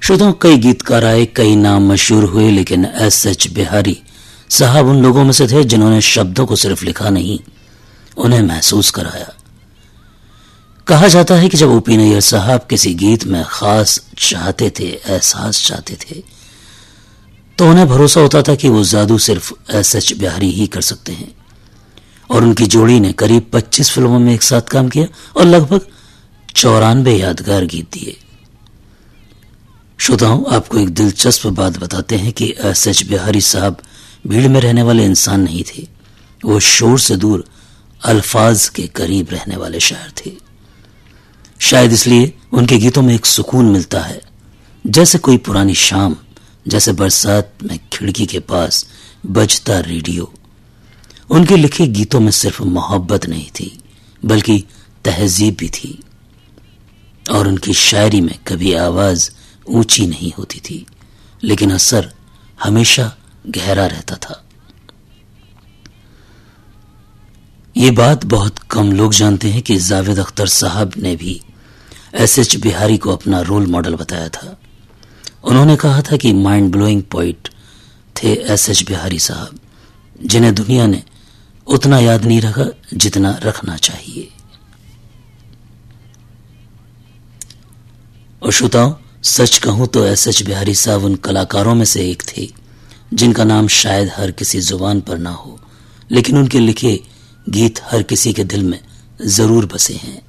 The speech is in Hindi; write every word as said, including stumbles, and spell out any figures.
श्रोताओं, कई गीतकार आए, कई नाम मशहूर हुए, लेकिन एस एच बिहारी साहब उन लोगों में से थे जिन्होंने शब्दों को सिर्फ लिखा नहीं, उन्हें महसूस कराया। कहा जाता है कि जब ओपी नैयर साहब किसी गीत में खास चाहते थे, एहसास चाहते थे, तो उन्हें भरोसा होता था कि वो जादू सिर्फ एस एच बिहारी ही कर सकते हैं। और उनकी जोड़ी ने करीब पच्चीस फिल्मों में एक साथ काम किया और लगभग चौरानवे यादगार गीत दिए। श्रोताओं, आपको एक दिलचस्प बात बताते हैं कि एस एच बिहारी साहब भीड़ में रहने वाले इंसान नहीं थे। वो शोर से दूर अल्फाज के करीब रहने वाले शायर थे। शायद इसलिए उनके गीतों में एक सुकून मिलता है, जैसे कोई पुरानी शाम, जैसे बरसात में खिड़की के पास बजता रेडियो। उनके लिखे गीतों में सिर्फ मोहब्बत नहीं थी, बल्कि तहजीब भी थी। और उनकी शायरी में कभी आवाज ऊंची नहीं होती थी, लेकिन असर हमेशा गहरा रहता था। ये बात बहुत कम लोग जानते हैं कि जावेद अख्तर साहब ने भी एस एच बिहारी को अपना रोल मॉडल बताया था। उन्होंने कहा था कि माइंड ब्लोइंग पोइट थे एस एच बिहारी साहब, जिन्हें दुनिया ने उतना याद नहीं रखा जितना रखना चाहिए। और श्रोताओं, सच कहूं तो एस एच बिहारी साहब उन कलाकारों में से एक थे जिनका नाम शायद हर किसी जुबान पर ना हो, लेकिन उनके लिखे गीत हर किसी के दिल में जरूर बसे हैं।